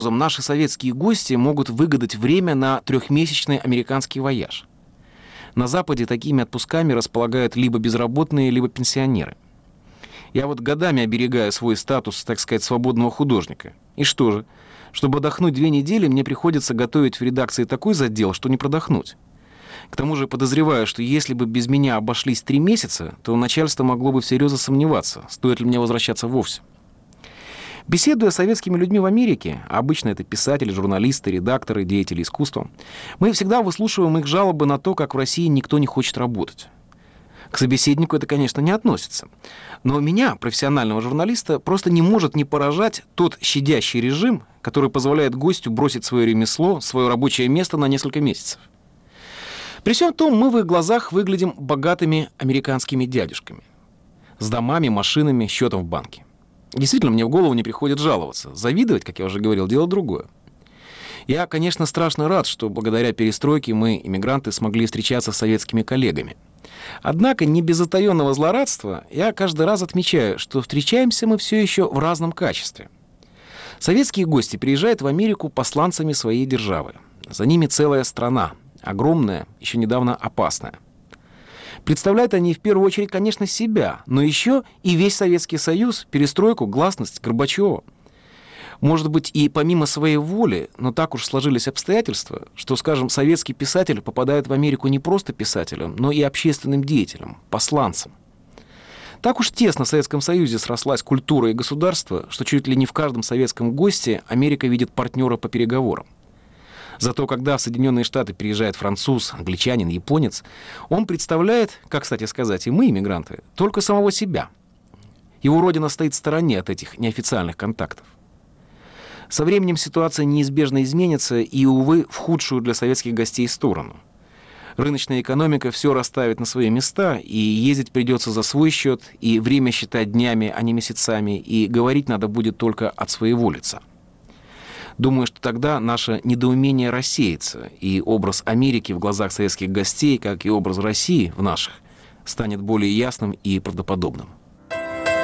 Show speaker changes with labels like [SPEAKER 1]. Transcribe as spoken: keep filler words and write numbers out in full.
[SPEAKER 1] наши советские гости могут выгадать время на трехмесячный американский вояж. На Западе такими отпусками располагают либо безработные, либо пенсионеры. Я вот годами оберегаю свой статус, так сказать, свободного художника. И что же? Чтобы отдохнуть две недели, мне приходится готовить в редакции такой задел, что не продохнуть. К тому же подозреваю, что если бы без меня обошлись три месяца, то начальство могло бы всерьез сомневаться, стоит ли мне возвращаться вовсе. Беседуя с советскими людьми в Америке, а обычно это писатели, журналисты, редакторы, деятели искусства, мы всегда выслушиваем их жалобы на то, как в России никто не хочет работать. К собеседнику это, конечно, не относится. Но меня, профессионального журналиста, просто не может не поражать тот щадящий режим, который позволяет гостю бросить свое ремесло, свое рабочее место на несколько месяцев. При всем том, мы в их глазах выглядим богатыми американскими дядюшками. С домами, машинами, счетом в банке. Действительно, мне в голову не приходит жаловаться. Завидовать, как я уже говорил, дело другое. Я, конечно, страшно рад, что благодаря перестройке мы, иммигранты, смогли встречаться с советскими коллегами. Однако, не без затаенного злорадства, я каждый раз отмечаю, что встречаемся мы все еще в разном качестве. Советские гости приезжают в Америку посланцами своей державы. За ними целая страна, огромная, еще недавно опасная. Представляют они в первую очередь, конечно, себя, но еще и весь Советский Союз, перестройку, гласность Горбачева. Может быть, и помимо своей воли, но так уж сложились обстоятельства, что, скажем, советский писатель попадает в Америку не просто писателем, но и общественным деятелем, посланцем. Так уж тесно в Советском Союзе срослась культура и государство, что чуть ли не в каждом советском госте Америка видит партнера по переговорам. Зато когда в Соединенные Штаты приезжает француз, англичанин, японец, он представляет, как, кстати сказать, и мы, иммигранты, только самого себя. Его родина стоит в стороне от этих неофициальных контактов. Со временем ситуация неизбежно изменится и, увы, в худшую для советских гостей сторону. Рыночная экономика все расставит на свои места, и ездить придется за свой счет, и время считать днями, а не месяцами, и говорить надо будет только от своего лица. Думаю, что тогда наше недоумение рассеется, и образ Америки в глазах советских гостей, как и образ России в наших, станет более ясным и правдоподобным.